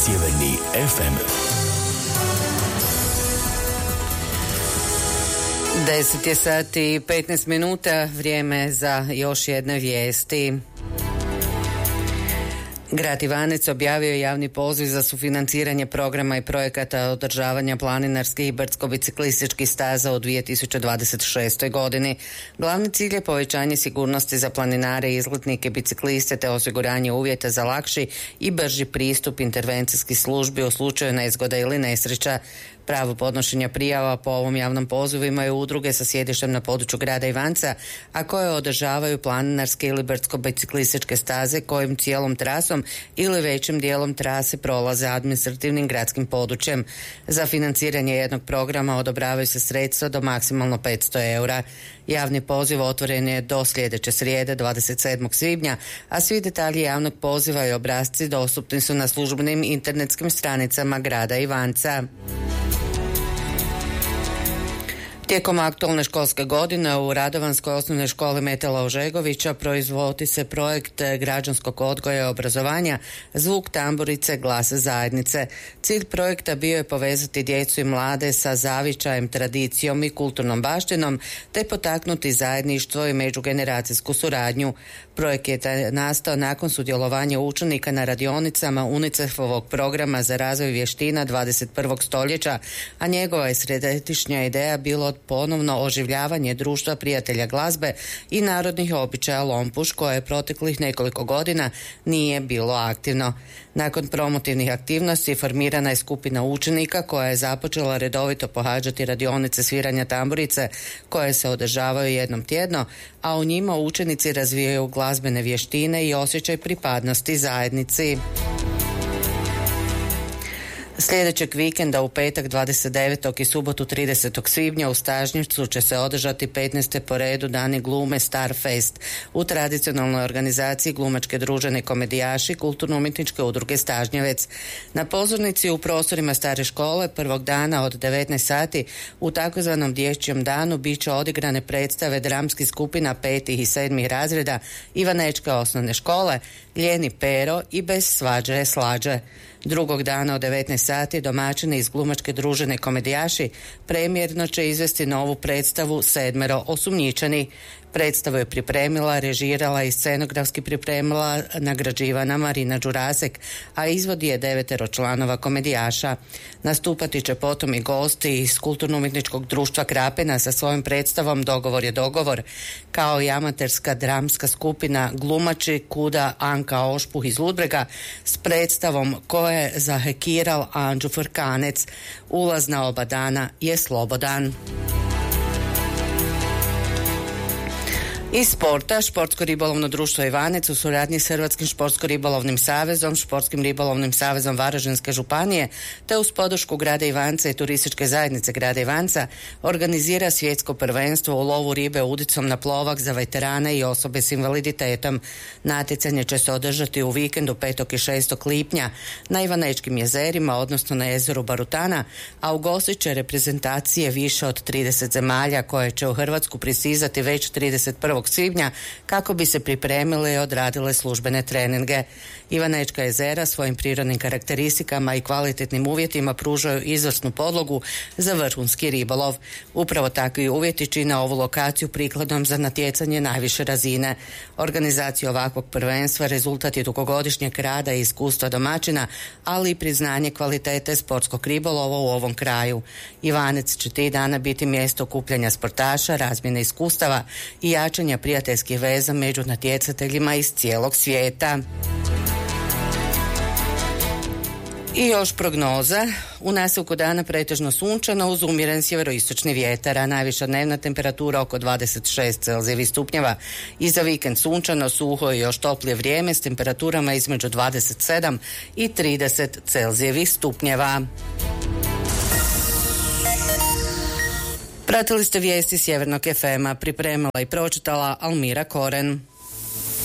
Sjeverni FM. 10 je sati i 15 minuta, vrijeme za još jedne vijesti. Grad Ivanec objavio je javni poziv za sufinanciranje programa i projekata održavanja planinarskih i brdsko-biciklističkih staza u 2026. godini. Glavni cilj je povećanje sigurnosti za planinare i izletnike bicikliste te osiguranje uvjeta za lakši i brži pristup intervencijskih službi u slučaju nezgoda ili nesreća. Pravo podnošenja prijava po ovom javnom pozivu imaju udruge sa sjedištem na području grada Ivanca, a koje održavaju planinarske ili brdsko-biciklističke staze kojim cijelom trasom ili većim dijelom trase prolaze administrativnim gradskim područjem. Za financiranje jednog programa odobravaju se sredstva do maksimalno 500 eura. Javni poziv otvoren je do sljedeće srijede 27. svibnja, a svi detalji javnog poziva i obrasci dostupni su na službenim internetskim stranicama grada Ivanca. Tijekom aktualne školske godine u Radovanskoj osnovnoj školi Metela Ožegovića proizvodi se projekt građanskog odgoja i obrazovanja Zvuk tamburice, glas zajednice. Cilj projekta bio je povezati djecu i mlade sa zavičajem, tradicijom i kulturnom baštinom te potaknuti zajedništvo i međugeneracijsku suradnju. Projekt je nastao nakon sudjelovanja učenika na radionicama UNICEF-ovog programa za razvoj vještina 21. stoljeća, a njegova je središnja ideja bilo ponovno oživljavanje društva prijatelja glazbe i narodnih običaja Lompuš, koje proteklih nekoliko godina nije bilo aktivno. Nakon promotivnih aktivnosti formirana je skupina učenika koja je započela redovito pohađati radionice sviranja tamburice koje se održavaju jednom tjedno, a u njima učenici razvijaju glazbene vještine i osjećaj pripadnosti zajednici. Sljedećeg vikenda u petak 29. i subotu 30. svibnja u Stažnjevcu će se održati 15. po redu Dani glume Starfest u tradicionalnoj organizaciji Glumačke družine komedijaši Kulturno-umjetničke udruge Stažnjevec. Na pozornici u prostorima stare škole prvog dana od 19 sati u takozvanom dječjem danu bit će odigrane predstave dramskih skupina 5. i 7. razreda Ivanečke osnovne škole, Ljeni Pero i Bez svađe je slađe. Drugog dana od 19 sati domaćini iz Glumačke družine komedijaši premijerno će izvesti novu predstavu Sedmero osumnjičeni. Predstavu je pripremila, režirala i scenografski pripremila nagrađivana Marina Đurasek, a izvodi je 9 članova komedijaša. Nastupati će potom i gosti iz Kulturno-umjetničkog društva Krapina sa svojom predstavom Dogovor je dogovor, kao i amaterska dramska skupina Glumači Kuda Anka Ošpuh iz Ludbrega s predstavom Ko je zahekiral Anđu Frkanec. Ulaz na oba dana je slobodan. Iz sporta, Športsko-ribolovno društvo Ivanec u suradnji s Hrvatskim športsko-ribolovnim savezom, Športskim ribolovnim savezom Varaždinske županije te uz podršku grada Ivanca i turističke zajednice grada Ivanca organizira svjetsko prvenstvo u lovu ribe udicom na plovak za veterane i osobe s invaliditetom. Natjecanje će se održati u vikendu 5. i 6. lipnja na Ivanečkim jezerima, odnosno na jezeru Barutana, a ugostit će reprezentacije više od 30 zemalja koje će u Hrvatsku pristizati već 31. svibnja kako bi se pripremile i odradile službene treninge. Ivanečka jezera svojim prirodnim karakteristikama i kvalitetnim uvjetima pružaju izvrsnu podlogu za vrhunski ribolov. Upravo takvi uvjeti čine ovu lokaciju prikladnom za natjecanje najviše razine. Organizacija ovakvog prvenstva rezultat je dugogodišnjeg rada i iskustva domaćina, ali i priznanje kvalitete sportskog ribolova u ovom kraju. Ivanec će tih dana biti mjesto okupljanja sportaša, razmjene iskustava i jačanja prijateljskih veza među natjecateljima iz cijelog svijeta. I još prognoza. U nastavku dana pretežno sunčano uz umjeren sjeveroistočni vjetar, a najviša dnevna temperatura oko 26 celzijevih stupnjeva. I za vikend sunčano, suho i još toplije vrijeme s temperaturama između 27 i 30 celzijevih stupnjeva. Pratili ste vijesti Sjevernog FM-a, pripremala i pročitala Almira Koren.